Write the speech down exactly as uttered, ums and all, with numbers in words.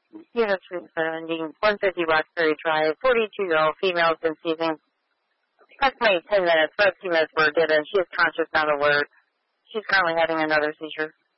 Unit three seventy, one fifty Roxbury Drive, forty-two-year-old female been seizing approximately ten minutes, but a few minutes were given. She is conscious, not alert. She's currently having another seizure.